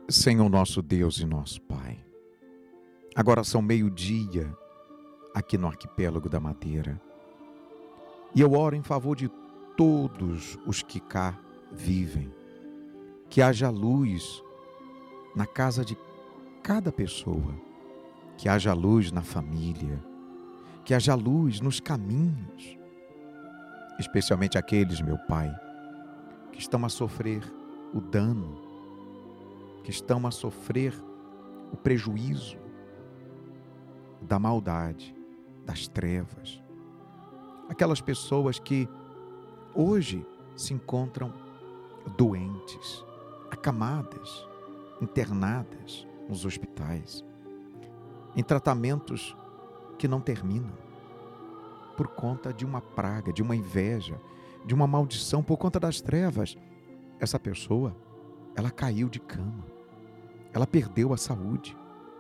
Senhor nosso Deus e nosso Pai, agora são meio-dia aqui no arquipélago da Madeira e eu oro em favor de todos os que cá vivem, que haja luz na casa de cada pessoa, que haja luz na família, que haja luz nos caminhos, especialmente aqueles, meu Pai, que estão a sofrer o dano, que estão a sofrer o prejuízo da maldade, das trevas. Aquelas pessoas que hoje se encontram doentes, acamadas, internadas nos hospitais, em tratamentos que não terminam, por conta de uma praga, de uma inveja, de uma maldição, por conta das trevas. Essa pessoa, ela caiu de cama, ela perdeu a saúde.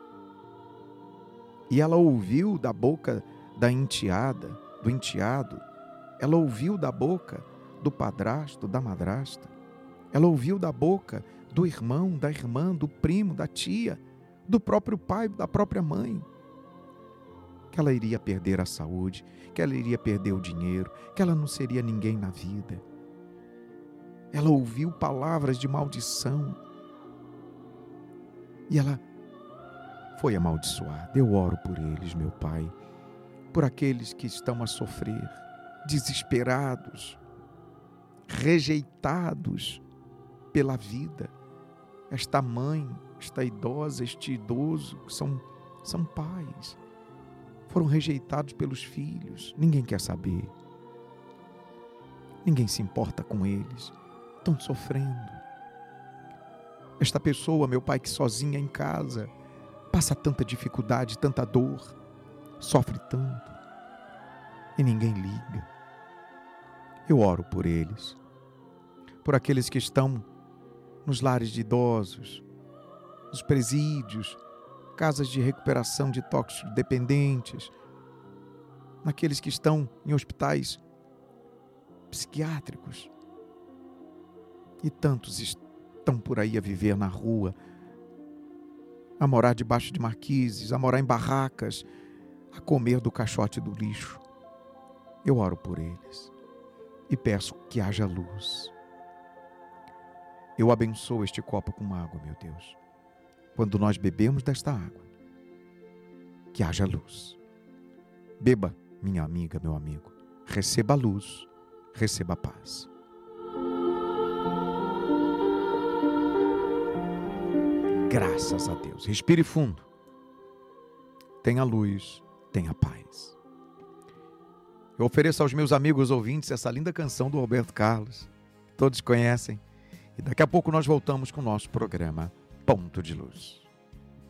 E ela ouviu da boca da enteada, do enteado, ela ouviu da boca do padrasto, da madrasta, ela ouviu da boca do irmão, da irmã, do primo, da tia, do próprio pai, da própria mãe, que ela iria perder a saúde, que ela iria perder o dinheiro, que ela não seria ninguém na vida. Ela ouviu palavras de maldição e ela foi amaldiçoada. Eu oro por eles, meu Pai, por aqueles que estão a sofrer, desesperados, rejeitados pela vida. Esta mãe, esta idosa, este idoso, são pais, foram rejeitados pelos filhos. Ninguém quer saber, ninguém se importa com eles, estão sofrendo. Esta pessoa, meu Pai, que sozinha em casa passa tanta dificuldade, tanta dor, sofre tanto e ninguém liga. Eu oro por eles, por aqueles que estão nos lares de idosos, nos presídios, casas de recuperação de toxicodependentes, naqueles que estão em hospitais psiquiátricos. E tantos estão por aí a viver na rua, a morar debaixo de marquises, a morar em barracas, a comer do caixote do lixo. Eu oro por eles e peço que haja luz. Eu abençoo este copo com água, meu Deus. Quando nós bebemos desta água, que haja luz. Beba, minha amiga, meu amigo. Receba a luz, receba a paz. Graças a Deus. Respire fundo. Tenha luz, tenha paz. Eu ofereço aos meus amigos ouvintes essa linda canção do Roberto Carlos, que todos conhecem. E daqui a pouco nós voltamos com o nosso programa Ponto de Luz.